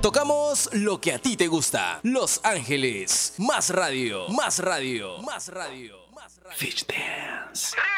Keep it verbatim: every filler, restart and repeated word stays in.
Tocamos lo que a ti te gusta. Los Ángeles. Más radio. Más radio. Más radio. Más radio. Fish Dance.